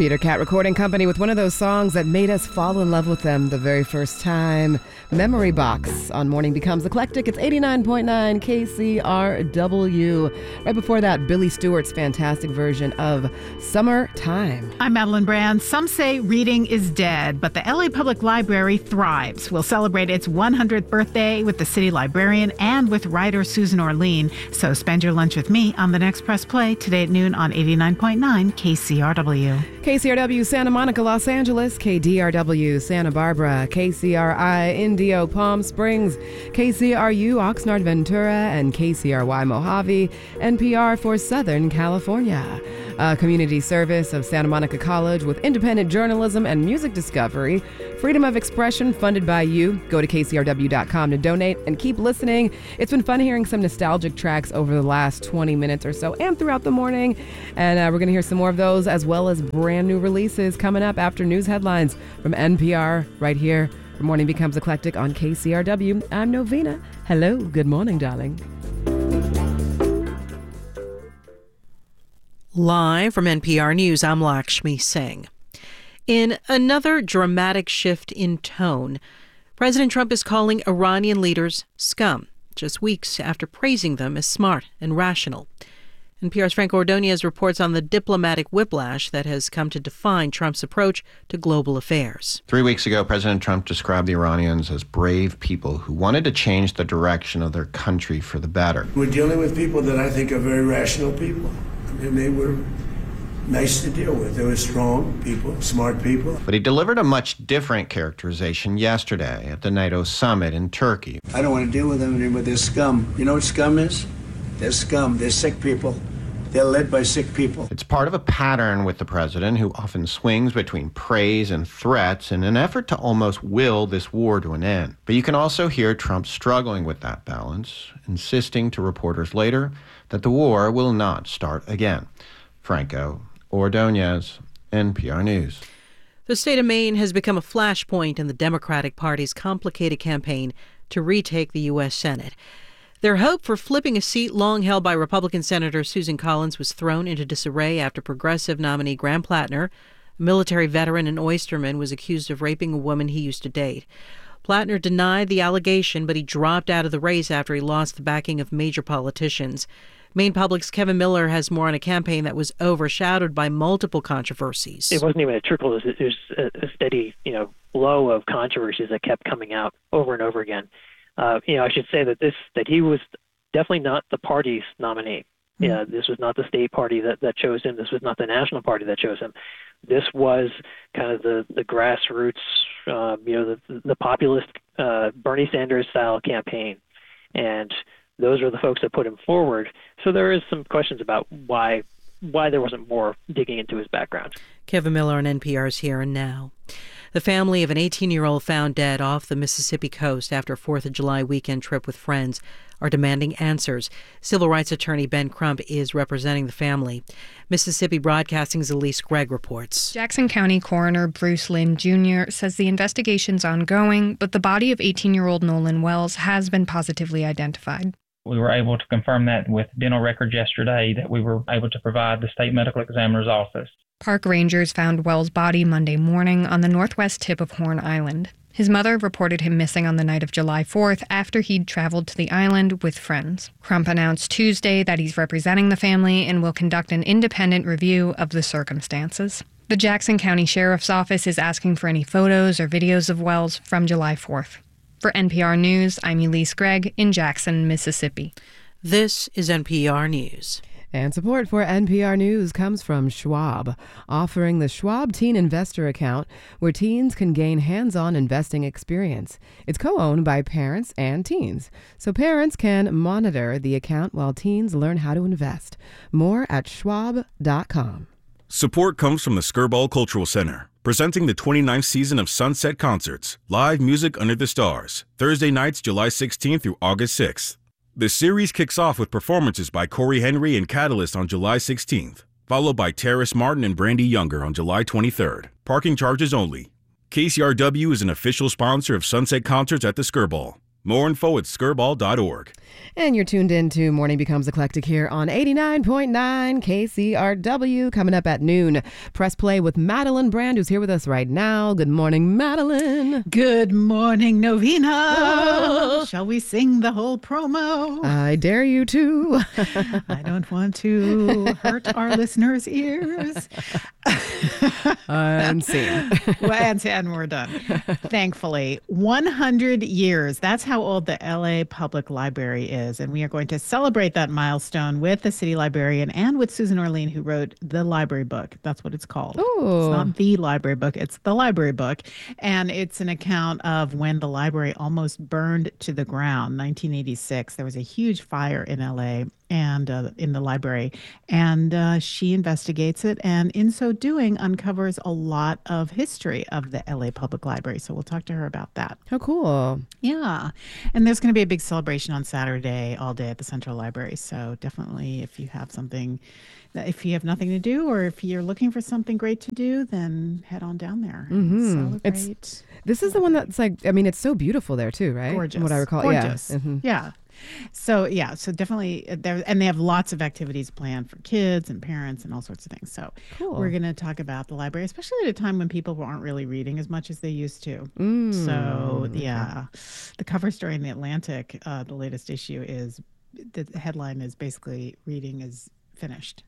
Peter Cat Recording Company with one of those songs that made us fall in love with them the very first time. Memory Box on Morning Becomes Eclectic. It's 89.9 KCRW. Right before that, Billy Stewart's fantastic version of Summertime. I'm Madeline Brand. Some say reading is dead, but the LA Public Library thrives. We'll celebrate its 100th birthday with the city librarian and with writer Susan Orlean. So spend your lunch with me on the next Press Play today at noon on 89.9 KCRW. KCRW Santa Monica, Los Angeles, KDRW Santa Barbara, KCRI Indio Palm Springs, KCRU Oxnard Ventura, and KCRY Mojave, NPR for Southern California. A community service of Santa Monica College with independent journalism and music discovery. Freedom of expression funded by you. Go to kcrw.com to donate and keep listening. It's been fun hearing some nostalgic tracks over the last 20 minutes or so and throughout the morning. And we're going to hear some more of those as well as brand new releases coming up after news headlines from NPR right here. For Morning Becomes Eclectic on KCRW. I'm Novena. Hello. Good morning, darling. Live from NPR News, I'm Lakshmi Singh. In another dramatic shift in tone, President Trump is calling Iranian leaders scum, just weeks after praising them as smart and rational. NPR's Frank Ordonez reports on the diplomatic whiplash that has come to define Trump's approach to global affairs. 3 weeks ago, President Trump described the Iranians as brave people who wanted to change the direction of their country for the better. We're dealing with people that I think are very rational people. And they were nice to deal with. They were strong people, smart people. But he delivered a much different characterization yesterday at the NATO summit in Turkey. I don't want to deal with them anymore. They're scum. You know what scum is? They're scum. They're sick people. They're led by sick people. It's part of a pattern with the president who often swings between praise and threats in an effort to almost will this war to an end. But you can also hear Trump struggling with that balance, insisting to reporters later that the war will not start again. Franco Ordonez, NPR News. The state of Maine has become a flashpoint in the Democratic Party's complicated campaign to retake the U.S. Senate. Their hope for flipping a seat long held by Republican Senator Susan Collins was thrown into disarray after progressive nominee Graham Plattner, a military veteran and oysterman, was accused of raping a woman he used to date. Plattner denied the allegation, but he dropped out of the race after he lost the backing of major politicians. Maine Public's Kevin Miller has more on a campaign that was overshadowed by multiple controversies. It wasn't even a trickle. It was a steady, flow of controversies that kept coming out over and over again. I should say that he was definitely not the party's nominee. Yeah, this was not the state party that chose him. This was not the national party that chose him. This was kind of the grassroots, the populist Bernie Sanders style campaign, and those are the folks that put him forward. So there is some questions about why there wasn't more digging into his background. Kevin Miller on NPR's Here and Now. The family of an 18-year-old found dead off the Mississippi coast after a 4th of July weekend trip with friends are demanding answers. Civil rights attorney Ben Crump is representing the family. Mississippi Broadcasting's Elise Gregg reports. Jackson County Coroner Bruce Lynn Jr. says the investigation's ongoing, but the body of 18-year-old Nolan Wells has been positively identified. We were able to confirm that with dental records yesterday that we were able to provide the state medical examiner's office. Park rangers found Wells' body Monday morning on the northwest tip of Horn Island. His mother reported him missing on the night of July 4th after he'd traveled to the island with friends. Crump announced Tuesday that he's representing the family and will conduct an independent review of the circumstances. The Jackson County Sheriff's Office is asking for any photos or videos of Wells from July 4th. For NPR News, I'm Elise Gregg in Jackson, Mississippi. This is NPR News. And support for NPR News comes from Schwab, offering the Schwab Teen Investor Account, where teens can gain hands-on investing experience. It's co-owned by parents and teens, so parents can monitor the account while teens learn how to invest. More at schwab.com. Support comes from the Skirball Cultural Center, presenting the 29th season of Sunset Concerts, live music under the stars, Thursday nights July 16th through August 6th. The series kicks off with performances by Corey Henry and Catalyst on July 16th, followed by Terrace Martin and Brandy Younger on July 23rd. Parking charges only. KCRW is an official sponsor of Sunset Concerts at the Skirball. More info at skirball.org. And you're tuned in to Morning Becomes Eclectic here on 89.9 KCRW. Coming up at noon, Press Play with Madeline Brand, who's here with us right now. Good morning, Madeline. Good morning, Novena. Oh. Shall we sing the whole promo? I dare you to. I don't want to hurt our listeners' ears. And scene. And we're done. Thankfully, 100 years. That's how old the LA Public Library is. And we are going to celebrate that milestone with the city librarian and with Susan Orlean, who wrote the library book. That's what it's called. Ooh. It's not the library book. It's the library book. And it's an account of when the library almost burned to the ground. 1986. There was a huge fire in LA and in the library, and she investigates it, and in so doing uncovers a lot of history of the LA Public Library. So we'll talk to her about that. How cool. Yeah. And there's going to be a big celebration on Saturday all day at the Central Library. So definitely, if you have nothing to do, or if you're looking for something great to do, then head on down there and celebrate. This is the one that's like, I mean, it's so beautiful there too, right? Gorgeous. From what I recall. Gorgeous. Yeah. Mm-hmm. Yeah. So definitely there, and they have lots of activities planned for kids and parents and all sorts of things. So cool. We're going to talk about the library, especially at a time when people aren't really reading as much as they used to. So yeah, the cover story in the Atlantic, the latest issue, is the headline is basically "Reading is finished."